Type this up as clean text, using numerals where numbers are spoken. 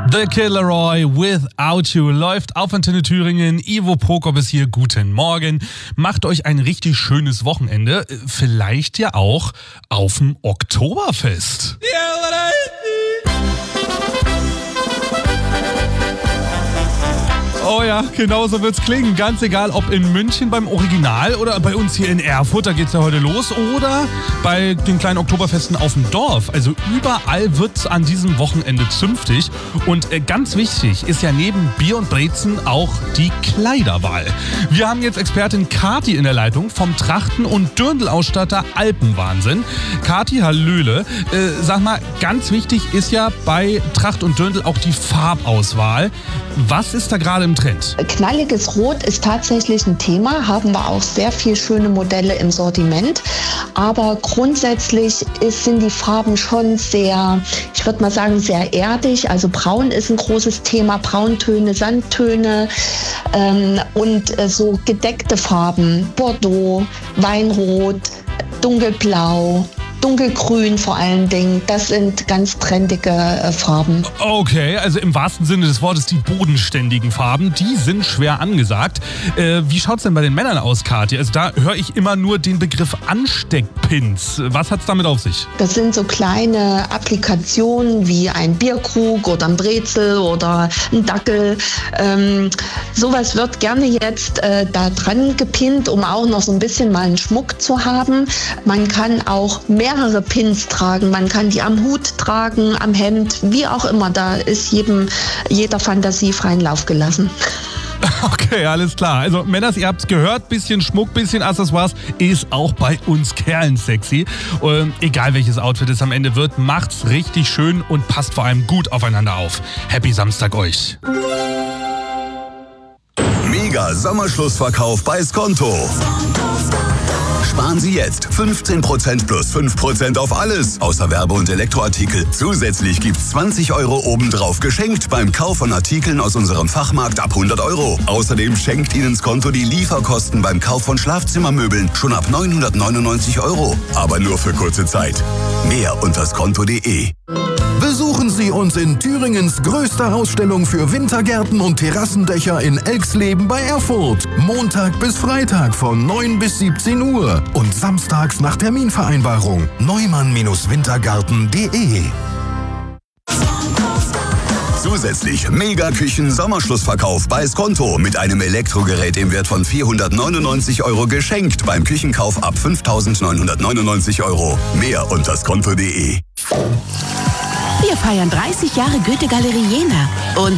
The Killeroy, Without You, läuft auf Antenne Thüringen. Ivo Prokop ist hier. Guten Morgen. Macht euch ein richtig schönes Wochenende. Vielleicht ja auch auf dem Oktoberfest. Oh ja, genau so wird's klingen. Ganz egal, ob in München beim Original oder bei uns hier in Erfurt, da geht's ja heute los, oder bei den kleinen Oktoberfesten auf dem Dorf. Also überall wird's an diesem Wochenende zünftig. Und ganz wichtig ist ja neben Bier und Brezen auch die Kleiderwahl. Wir haben jetzt Expertin Kathi in der Leitung vom Trachten- und Dirndl-Ausstatter Alpenwahnsinn. Kathi, hallöle. Sag mal, ganz wichtig ist ja bei Tracht und Dirndl auch die Farbauswahl. Was ist da gerade im Trend? Knalliges Rot ist tatsächlich ein Thema, haben wir auch sehr viele schöne Modelle im Sortiment. Aber grundsätzlich sind die Farben schon sehr, ich würde mal sagen, sehr erdig. Also Braun ist ein großes Thema, Brauntöne, Sandtöne und so gedeckte Farben, Bordeaux, Weinrot, Dunkelblau, Dunkelgrün vor allen Dingen, das sind ganz trendige Farben. Okay, also im wahrsten Sinne des Wortes die bodenständigen Farben, die sind schwer angesagt. Wie schaut's denn bei den Männern aus, Kathi? Also da höre ich immer nur den Begriff Ansteckpins. Was hat's damit auf sich? Das sind so kleine Applikationen wie ein Bierkrug oder ein Brezel oder ein Dackel. Sowas wird gerne jetzt da dran gepinnt, um auch noch so ein bisschen mal einen Schmuck zu haben. Man kann auch mehrere Pins tragen, man kann die am Hut tragen, am Hemd, wie auch immer. Da ist jeder Fantasie freien Lauf gelassen. Okay, alles klar. Also Männers, ihr habt's gehört, bisschen Schmuck, bisschen Accessoires ist auch bei uns Kerlen sexy. Egal welches Outfit es am Ende wird, macht's richtig schön und passt vor allem gut aufeinander auf. Happy Samstag euch. Mega Sommerschlussverkauf bei Skonto. Sparen Sie jetzt 15% plus 5% auf alles, außer Werbe- und Elektroartikel. Zusätzlich gibt's 20 € obendrauf geschenkt beim Kauf von Artikeln aus unserem Fachmarkt ab 100 €. Außerdem schenkt Ihnen Skonto die Lieferkosten beim Kauf von Schlafzimmermöbeln schon ab 999 €. Aber nur für kurze Zeit. Mehr unter skonto.de. Besuchen Sie uns in Thüringens größter Ausstellung für Wintergärten und Terrassendächer in Elxleben bei Erfurt. Montag bis Freitag von 9 bis 17 Uhr und samstags nach Terminvereinbarung. neumann-wintergarten.de. Zusätzlich Mega-Küchen-Sommerschlussverkauf bei Skonto mit einem Elektrogerät im Wert von 499 € geschenkt beim Küchenkauf ab 5.999 €. Mehr unter skonto.de. Wir feiern 30 Jahre Goethe-Galerie Jena und